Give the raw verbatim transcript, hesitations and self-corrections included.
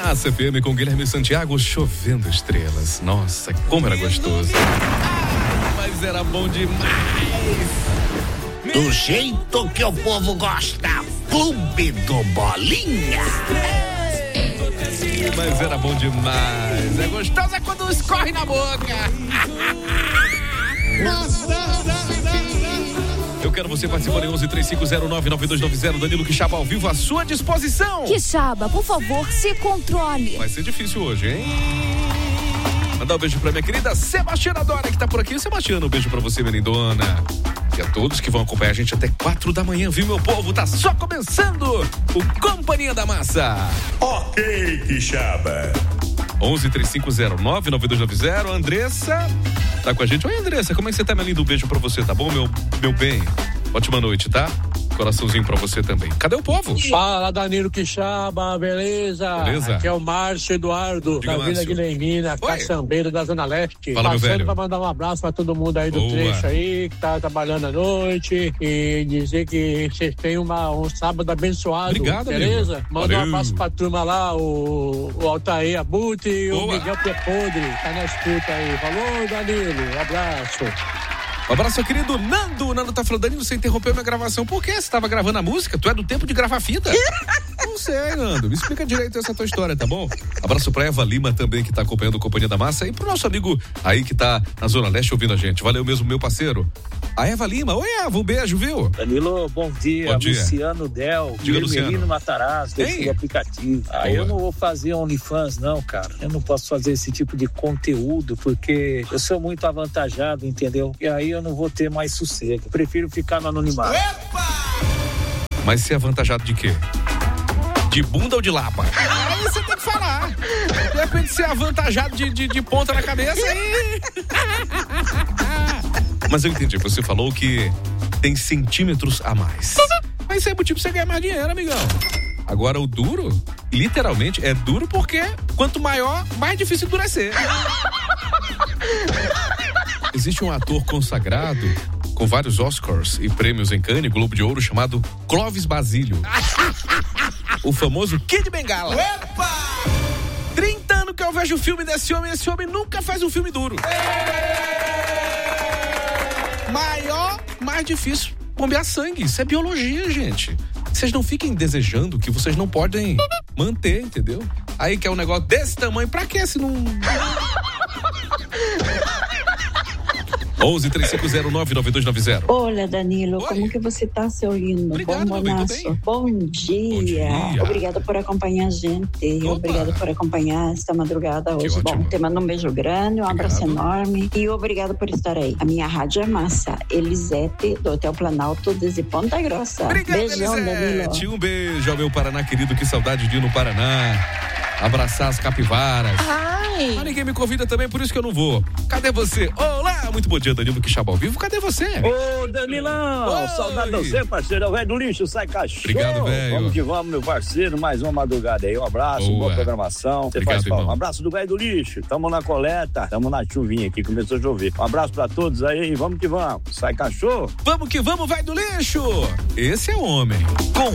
Massa F M com Guilherme Santiago, chovendo estrelas. Nossa, como era gostoso. Ah, mas era bom demais. Do jeito que o povo gosta, Clube do Bolinha. Mas era bom demais. É gostoso é quando escorre na boca. Eu quero você participando em onze três cinco zero nove nove dois nove zero. Danilo Quixaba ao vivo à sua disposição. Quixaba, por favor, se controle. Vai ser difícil hoje, hein? Mandar um beijo pra minha querida Sebastiana Dora, que tá por aqui. Sebastiana, um beijo pra você, minha lindona. E a todos que vão acompanhar a gente até quatro da manhã, viu, meu povo? Tá só começando o Companhia da Massa. Ok, Quixaba. onze três cinco zero nove nove dois nove zero. Andressa tá com a gente. Oi, Andressa, como é que você tá, minha linda? Um beijo pra você, tá bom, meu, meu bem? Ótima noite, tá? Coraçãozinho pra você também. Cadê o povo? Fala, Danilo Quixaba, beleza? Beleza. Aqui é o Márcio Eduardo, Diga, da Vila Márcio. Guilhermina, caçambeiro da Zona Leste. Fala, meu Passando velho. pra mandar um abraço pra todo mundo aí do Boa. trecho aí, que tá trabalhando à noite, e dizer que vocês têm uma, um sábado abençoado. Obrigado, beleza? amigo. Manda Valeu. um abraço pra turma lá, o, o Altair Abutre e o Boa. Miguel Pé Podre, tá na escuta aí. Falou, Danilo, um abraço. Um abraço, querido Nando. O Nando tá falando, Danilo, você interrompeu minha gravação. Por quê? Você tava gravando a música? Tu é do tempo de gravar fita? Não sei, Nando. Me explica direito essa tua história, tá bom? Abraço pra Eva Lima também, que tá acompanhando o Companhia da Massa. E pro nosso amigo aí que tá na Zona Leste ouvindo a gente. Valeu mesmo, meu parceiro. A Eva Lima. Oi, Eva, um beijo, viu? Danilo, bom dia. Bom dia. Luciano Del, Diga, Vermelino Luciano. Matarazzo, Ei. desse aplicativo. Ah, Boa. eu não vou fazer OnlyFans, não, cara. Eu não posso fazer esse tipo de conteúdo, porque eu sou muito avantajado, entendeu? E aí eu não vou ter mais sossego. Prefiro ficar no anonimato. Mas ser avantajado de quê? De bunda ou de lapa? Aí você tem que falar. De repente ser avantajado de, de, de ponta na cabeça e... Mas eu entendi, você falou que tem centímetros a mais. Mas isso é motivo pra você ganhar mais dinheiro, amigão. Agora o duro, literalmente, é duro porque quanto maior, mais difícil endurecer. Existe um ator consagrado com vários Oscars e prêmios em Cannes, Globo de Ouro, chamado Clovis Basílio. O famoso Kid Bengala. Opa! trinta anos que eu vejo o filme desse homem, esse homem nunca faz um filme duro. Maior, mais difícil, bombear sangue. Isso é biologia, gente. Vocês não fiquem desejando que vocês não podem manter, entendeu? Aí que é um negócio desse tamanho, pra quê se não... onze três cinco zero nove nove dois nove zero. Olha, Danilo, Oi. como que você tá se ouvindo? Obrigado, Bom, meu bem, tô bonaço. bem. Bom dia. Bom dia. Obrigada por acompanhar a gente. Opa. Obrigada por acompanhar esta madrugada Que hoje. ótimo. Bom, te mando um beijo grande, um abraço Obrigado. enorme e obrigado por estar aí. A minha rádio é massa. Elisete, do Hotel Planalto, desde Ponta Grossa. Obrigado, Beijão, Elisete. Danilo. Um beijo ao meu Paraná querido, que saudade de ir no Paraná. Abraçar as capivaras. Ai. Mas ninguém me convida também, por isso que eu não vou. Cadê você? Olá, muito bom dia, Danilo Quixaba ao vivo. Cadê você? Ô, Danilão, Oi. saudade de você, parceiro. É o velho do lixo, sai cachorro. Obrigado, velho. Vamos que vamos, meu parceiro. Mais uma madrugada aí. Um abraço, Boa. boa programação. Você Obrigado, faz falta. irmão. Um abraço do velho do lixo. Tamo na coleta, tamo na chuvinha aqui, começou a chover. Um abraço pra todos aí, vamos que vamos. Sai cachorro. Vamos que vamos, vai do lixo! Esse é o homem. Com